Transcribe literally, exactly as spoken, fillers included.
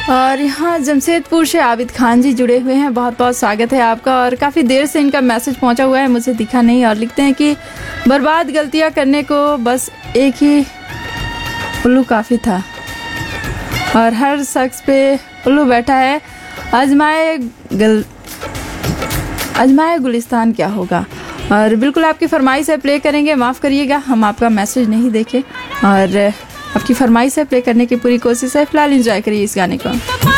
और यहाँ जमशेदपुर से आबिद खान जी जुड़े हुए हैं, बहुत बहुत स्वागत है आपका। और काफ़ी देर से इनका मैसेज पहुँचा हुआ है, मुझे दिखा नहीं। और लिखते हैं कि बर्बाद गलतियाँ करने को बस एक ही उल्लू काफ़ी था, और हर शख्स पे उल्लू बैठा है। आजमाए गल आजमाए गुलिस्तान क्या होगा। और बिल्कुल आपकी फरमाइश है, प्ले करेंगे। माफ़ करिएगा हम आपका मैसेज नहीं देखे, और आपकी फरमाइश है प्ले करने की पूरी कोशिश है। फिलहाल एंजॉय करिए इस गाने को।